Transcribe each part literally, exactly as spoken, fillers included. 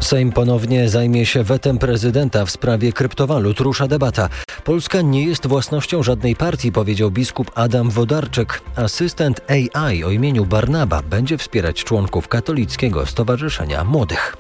Sejm ponownie zajmie się wetem prezydenta w sprawie kryptowalut. Rusza debata. Polska nie jest własnością żadnej partii, powiedział biskup Adam Wodarczyk. Asystent A I o imieniu Barnaba będzie wspierać członków Katolickiego Stowarzyszenia Młodych.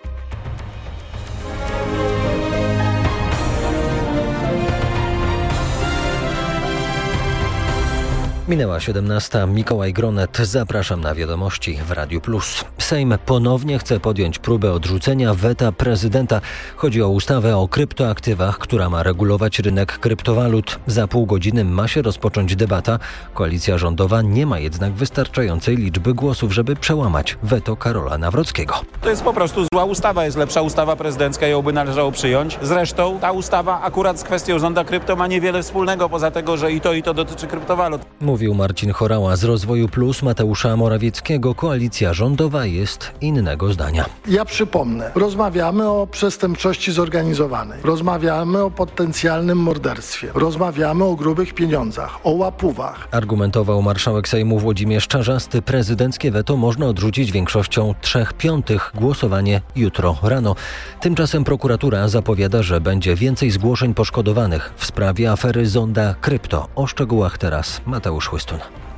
Minęła siedemnasta. Mikołaj Gronet. Zapraszam na wiadomości w Radiu Plus. Sejm ponownie chce podjąć próbę odrzucenia weta prezydenta. Chodzi o ustawę o kryptoaktywach, która ma regulować rynek kryptowalut. Za pół godziny ma się rozpocząć debata. Koalicja rządowa nie ma jednak wystarczającej liczby głosów, żeby przełamać weto Karola Nawrockiego. To jest po prostu zła ustawa. Jest lepsza ustawa prezydencka, ją by należało przyjąć. Zresztą ta ustawa akurat z kwestią zonda krypto ma niewiele wspólnego, poza tego, że i to, i to dotyczy kryptowalut. Mówił Marcin Horała z Rozwoju Plus Mateusza Morawieckiego. Koalicja rządowa jest innego zdania. Ja przypomnę, rozmawiamy o przestępczości zorganizowanej, rozmawiamy o potencjalnym morderstwie, rozmawiamy o grubych pieniądzach, o łapówach. Argumentował marszałek Sejmu Włodzimierz Czarzasty. Prezydenckie weto można odrzucić większością trzech piątych. Głosowanie jutro rano. Tymczasem prokuratura zapowiada, że będzie więcej zgłoszeń poszkodowanych w sprawie afery zonda krypto. O szczegółach teraz Mateusz Chłystun.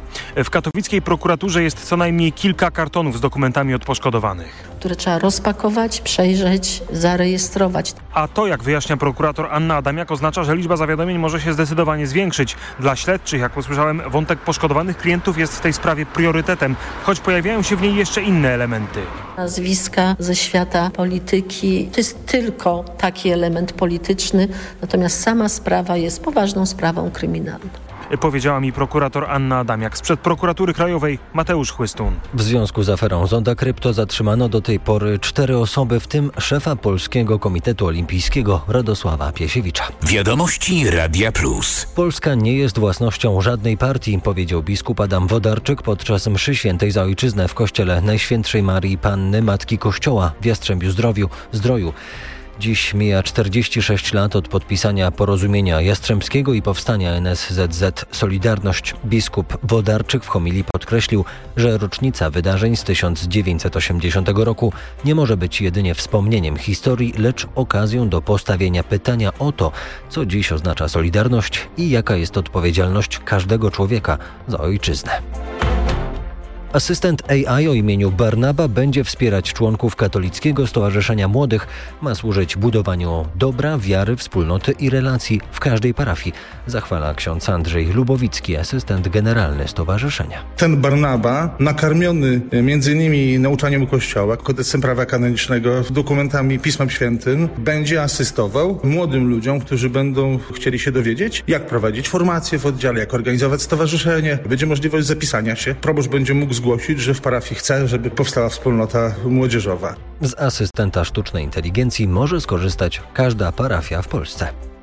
W katowickiej prokuraturze jest co najmniej kilka kartonów z dokumentami od poszkodowanych, które trzeba rozpakować, przejrzeć, zarejestrować. A to, jak wyjaśnia prokurator Anna Adamiak, oznacza, że liczba zawiadomień może się zdecydowanie zwiększyć. Dla śledczych, jak usłyszałem, wątek poszkodowanych klientów jest w tej sprawie priorytetem, choć pojawiają się w niej jeszcze inne elementy. Nazwiska ze świata polityki to jest tylko taki element polityczny, natomiast sama sprawa jest poważną sprawą kryminalną. Powiedziała mi prokurator Anna Adamiak. Sprzed prokuratury krajowej Mateusz Chłystun. W związku z aferą zonda krypto zatrzymano do tej pory cztery osoby, w tym szefa Polskiego Komitetu Olimpijskiego Radosława Piesiewicza. Wiadomości Radia Plus. Polska nie jest własnością żadnej partii, powiedział biskup Adam Wodarczyk podczas mszy świętej za ojczyznę w kościele Najświętszej Marii Panny Matki Kościoła w Jastrzębiu Zdrowiu, Zdroju. Dziś mija czterdzieści sześć lat od podpisania porozumienia jastrzębskiego i powstania N S Z Z Solidarność. Biskup Wodarczyk w homilii podkreślił, że rocznica wydarzeń z tysiąc dziewięćset osiemdziesiątego roku nie może być jedynie wspomnieniem historii, lecz okazją do postawienia pytania o to, co dziś oznacza Solidarność i jaka jest odpowiedzialność każdego człowieka za ojczyznę. Asystent A I o imieniu Barnaba będzie wspierać członków Katolickiego Stowarzyszenia Młodych. Ma służyć budowaniu dobra, wiary, wspólnoty i relacji w każdej parafii. Zachwala ksiądz Andrzej Lubowicki, asystent generalny stowarzyszenia. Ten Barnaba, nakarmiony między innymi nauczaniem Kościoła, kodeksem prawa kanonicznego, dokumentami Pismem Świętym, będzie asystował młodym ludziom, którzy będą chcieli się dowiedzieć, jak prowadzić formację w oddziale, jak organizować stowarzyszenie. Będzie możliwość zapisania się. Proboszcz będzie mógł zgłosić, że w parafii chce, żeby powstała wspólnota młodzieżowa. Z asystenta sztucznej inteligencji może skorzystać każda parafia w Polsce.